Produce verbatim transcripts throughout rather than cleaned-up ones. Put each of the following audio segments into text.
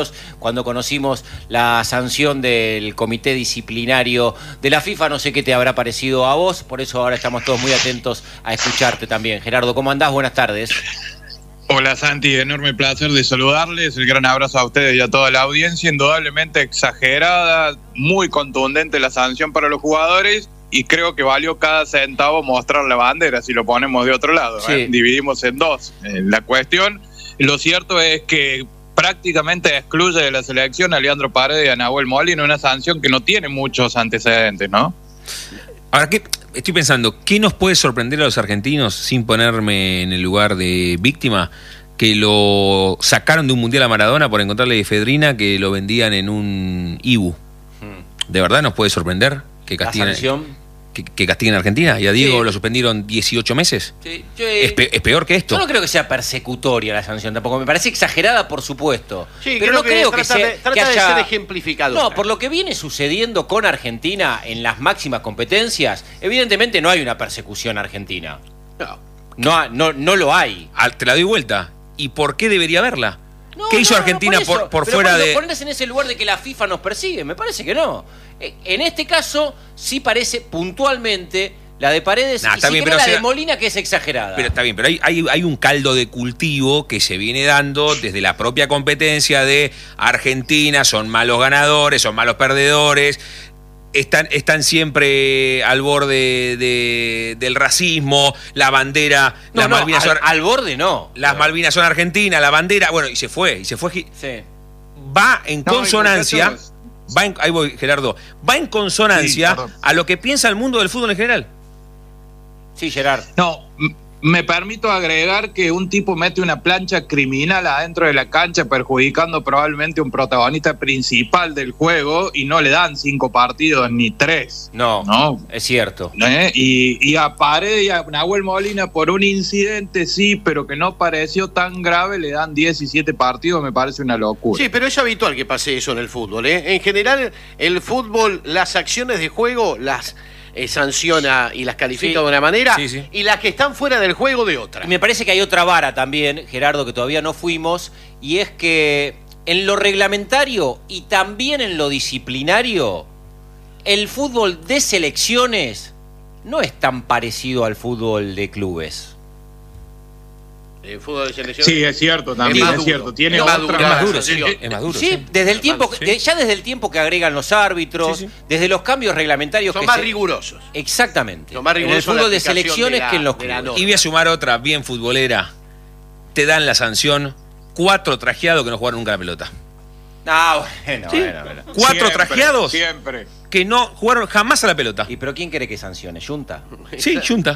Cuando conocimos la sanción del comité disciplinario de la FIFA, no sé qué te habrá parecido a vos, por eso ahora estamos todos muy atentos a escucharte también. Gerardo, ¿cómo andás? Buenas tardes. Hola Santi, enorme placer de saludarles, el gran abrazo a ustedes y a toda la audiencia. Indudablemente exagerada, muy contundente la sanción para los jugadores y creo que valió cada centavo mostrar la bandera si lo ponemos de otro lado, sí. ¿eh? Dividimos en dos eh, la cuestión. Lo cierto es que prácticamente excluye de la selección a Leandro Paredes y a Nahuel Molina, una sanción que no tiene muchos antecedentes, ¿no? Ahora, ¿qué? Estoy pensando, ¿qué nos puede sorprender a los argentinos, sin ponerme en el lugar de víctima, que lo sacaron de un mundial a Maradona por encontrarle efedrina que lo vendían en un Ibu? ¿De verdad nos puede sorprender que castiguen, que, que castiguen a Argentina? Y a Diego sí. Lo suspendieron dieciocho meses. Sí. Yo, eh, ¿Es, pe es peor que esto? Yo no creo que sea persecutoria la sanción tampoco. Me parece exagerada, por supuesto. Sí, pero creo no que creo trata que, sea, de, trata que haya... de ser ejemplificador. No, por lo que viene sucediendo con Argentina en las máximas competencias, evidentemente no hay una persecución argentina. No. No, no, no lo hay. Te la doy vuelta. ¿Y por qué debería haberla? No, ¿Qué hizo no, Argentina no por, por, por pero fuera cuando de...? Ponerse en ese lugar de que la FIFA nos persigue, me parece que no. En este caso, sí parece puntualmente la de Paredes nah, y si bien, pero la sea, de Molina, que es exagerada. Pero está bien, pero hay, hay, hay un caldo de cultivo que se viene dando desde la propia competencia de Argentina, son malos ganadores, son malos perdedores, están, están siempre al borde de, del racismo, la bandera, no, las no, Malvinas al, son... al borde no. Las Malvinas son argentinas, la bandera, bueno, y se fue, y se fue... Sí. Va en no, consonancia... Va en, ahí voy, Gerardo. Va en consonancia sí, a lo que piensa el mundo del fútbol en general. Sí, Gerard. No, me permito agregar que un tipo mete una plancha criminal adentro de la cancha perjudicando probablemente a un protagonista principal del juego y no le dan cinco partidos ni tres. No, no. Es cierto. ¿Eh? Y, y a Paredes y a Nahuel Molina por un incidente sí, pero que no pareció tan grave, le dan diecisiete partidos, me parece una locura. Sí, pero es habitual que pase eso en el fútbol, ¿eh? En general, el fútbol, las acciones de juego las... Eh, sanciona y las califica sí, de una manera sí, sí. y las que están fuera del juego de otra. Y me parece que hay otra vara también, Gerardo, que todavía no fuimos, y es que en lo reglamentario y también en lo disciplinario, el fútbol de selecciones no es tan parecido al fútbol de clubes. El fútbol de selecciones. Sí, es cierto, también es, es cierto. Tiene es otra maduro, es más duro, sí, es más duro. Sí, sí. Desde el tiempo, sí. de, ya desde el tiempo que agregan los árbitros, sí, sí. desde los cambios reglamentarios son que más se... rigurosos. Exactamente. Son más rigurosos en el fútbol de, de selecciones de la, que en los clubes. Y voy a sumar otra bien futbolera. Te dan la sanción cuatro trajeados que no jugaron nunca la pelota. Ah, bueno, ¿Sí? bueno, bueno. Cuatro siempre, trajeados siempre. que no jugaron jamás a la pelota. ¿Y pero quién quiere que sancione? ¿Junta? Sí, Junta.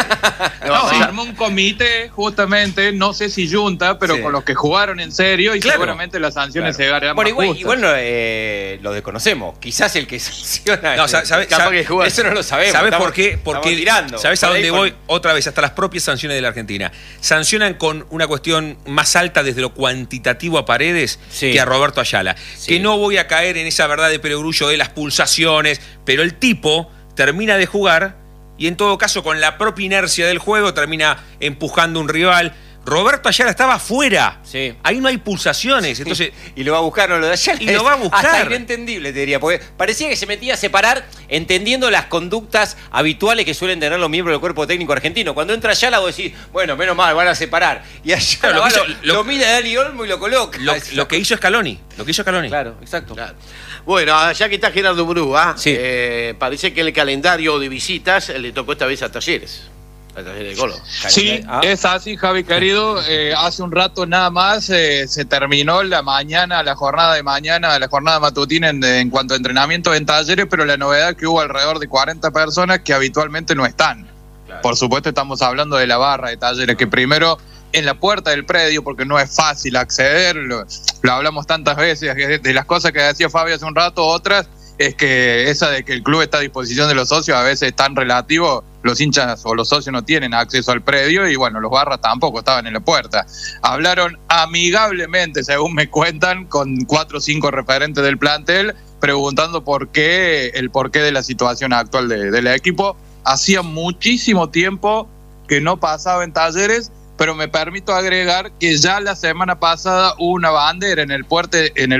No, se armó un comité, justamente, no sé si Junta, pero sí. con los que jugaron en serio y claro. seguramente las sanciones claro. se llegarán bueno, más igual, justas. Igual eh, lo desconocemos. Quizás el que sanciona... No, sabe, sabe, capaz que juega, eso no lo sabemos. ¿Sabes por qué? Porque tirando. ¿Sabes a dónde con... voy? Otra vez, hasta las propias sanciones de la Argentina. Sancionan con una cuestión más alta desde lo cuantitativo a Paredes sí. que a Roberto Ayala. Sí. Que no voy a caer en esa verdad de perogrullo de las pulsaciones, pero el tipo termina de jugar y en todo caso con la propia inercia del juego termina empujando un rival. Roberto Ayala estaba afuera. Sí. Ahí no hay pulsaciones. Sí. Entonces, y lo va a buscar, no lo de Ayala. Y lo va a buscar. Hasta inentendible, te diría. Porque parecía que se metía a separar entendiendo las conductas habituales que suelen tener los miembros del cuerpo técnico argentino. Cuando entra Ayala vos decís, bueno, menos mal, van a separar. Y Ayala lo, hizo, lo, lo mira a Dani Olmo y lo coloca. Lo, lo que hizo Scaloni. Lo que hizo Scaloni. Claro, exacto. Claro. Bueno, ya que está Gerardo Murúa, sí. eh, parece que el calendario de visitas le tocó esta vez a Talleres. A Talleres de Colo. Sí, ah. es así, Javi querido. Eh, hace un rato nada más eh, se terminó la mañana, la jornada de mañana, la jornada matutina en, en cuanto a entrenamiento en Talleres, pero la novedad es que hubo alrededor de cuarenta personas que habitualmente no están. Claro. Por supuesto estamos hablando de la barra de Talleres, que primero en la puerta del predio, porque no es fácil acceder, lo, lo hablamos tantas veces, de las cosas que decía Fabio hace un rato, otras es que esa de que el club está a disposición de los socios a veces es tan relativo, los hinchas o los socios no tienen acceso al predio y bueno, los barras tampoco estaban en la puerta. Hablaron amigablemente, según me cuentan, con cuatro o cinco referentes del plantel, preguntando por qué, el porqué de la situación actual de, del equipo. Hacía muchísimo tiempo que no pasaba en Talleres, pero me permito agregar que ya la semana pasada hubo una bandera en el puente, en el